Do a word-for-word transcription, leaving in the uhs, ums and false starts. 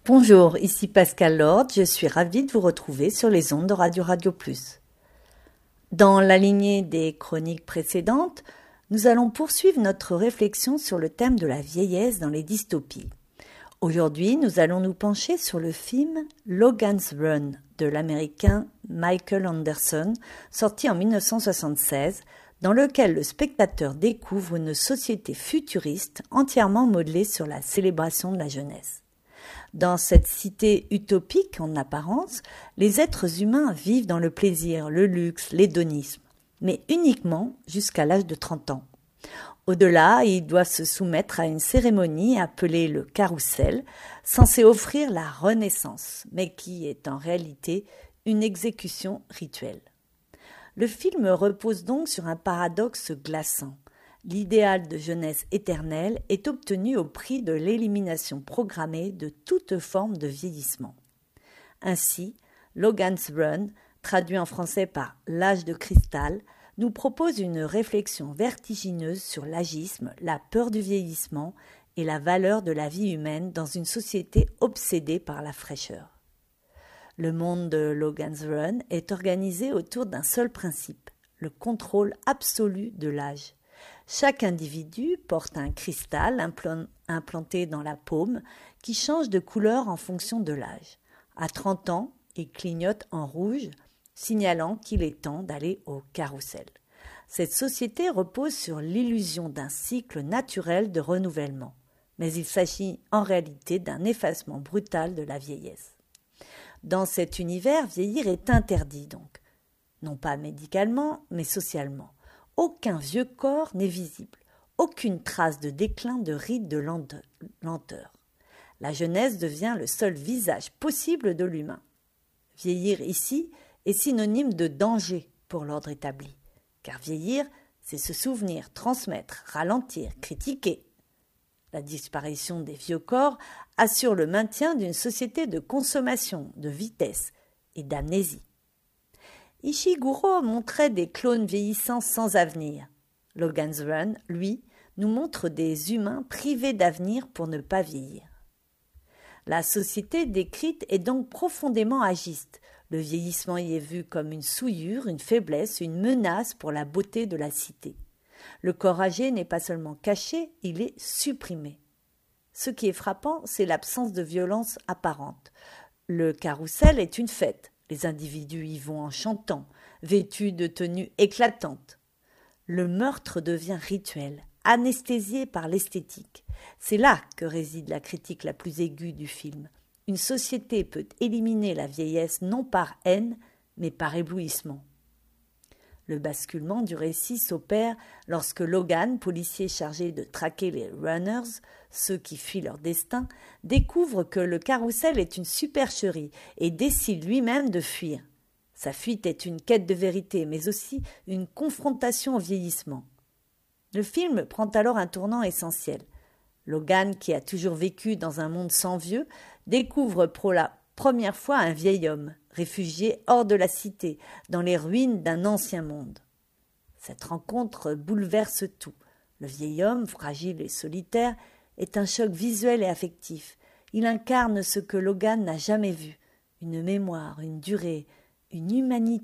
Bonjour, ici Pascal Lord, je suis ravie de vous retrouver sur les ondes de Radio Radio Plus. Dans la lignée des chroniques précédentes, nous allons poursuivre notre réflexion sur le thème de la vieillesse dans les dystopies. Aujourd'hui, nous allons nous pencher sur le film Logan's Run de l'américain Michael Anderson, sorti en dix-neuf cent soixante-seize, dans lequel le spectateur découvre une société futuriste entièrement modelée sur la célébration de la jeunesse. Dans cette cité utopique en apparence, les êtres humains vivent dans le plaisir, le luxe, l'hédonisme, mais uniquement jusqu'à l'âge de trente ans. Au-delà, ils doivent se soumettre à une cérémonie appelée le carrousel, censée offrir la renaissance, mais qui est en réalité une exécution rituelle. Le film repose donc sur un paradoxe glaçant. L'idéal de jeunesse éternelle est obtenu au prix de l'élimination programmée de toute forme de vieillissement. Ainsi, Logan's Run, traduit en français par l'âge de cristal, nous propose une réflexion vertigineuse sur l'agisme, la peur du vieillissement et la valeur de la vie humaine dans une société obsédée par la fraîcheur. Le monde de Logan's Run est organisé autour d'un seul principe, le contrôle absolu de l'âge. Chaque individu porte un cristal implanté dans la paume qui change de couleur en fonction de l'âge. À trente ans, il clignote en rouge, signalant qu'il est temps d'aller au carrousel. Cette société repose sur l'illusion d'un cycle naturel de renouvellement, mais il s'agit en réalité d'un effacement brutal de la vieillesse. Dans cet univers, vieillir est interdit donc, non pas médicalement, mais socialement. Aucun vieux corps n'est visible, aucune trace de déclin, de ride, de lenteur. La jeunesse devient le seul visage possible de l'humain. Vieillir ici est synonyme de danger pour l'ordre établi, car vieillir, c'est se souvenir, transmettre, ralentir, critiquer. La disparition des vieux corps assure le maintien d'une société de consommation, de vitesse et d'amnésie. Ishiguro montrait des clones vieillissants sans avenir. Logan's Run, lui, nous montre des humains privés d'avenir pour ne pas vieillir. La société décrite est donc profondément agiste. Le vieillissement y est vu comme une souillure, une faiblesse, une menace pour la beauté de la cité. Le corps âgé n'est pas seulement caché, il est supprimé. Ce qui est frappant, c'est l'absence de violence apparente. Le carrousel est une fête. Les individus y vont en chantant, vêtus de tenues éclatantes. Le meurtre devient rituel, anesthésié par l'esthétique. C'est là que réside la critique la plus aiguë du film. Une société peut éliminer la vieillesse non par haine, mais par éblouissement. Le basculement du récit s'opère lorsque Logan, policier chargé de traquer les runners, ceux qui fuient leur destin, découvre que le carrousel est une supercherie et décide lui-même de fuir. Sa fuite est une quête de vérité, mais aussi une confrontation au vieillissement. Le film prend alors un tournant essentiel. Logan, qui a toujours vécu dans un monde sans vieux, découvre pour la première fois un vieil homme, réfugié hors de la cité, dans les ruines d'un ancien monde. Cette rencontre bouleverse tout. Le vieil homme, fragile et solitaire, est un choc visuel et affectif. Il incarne ce que Logan n'a jamais vu, une mémoire, une durée, une humanité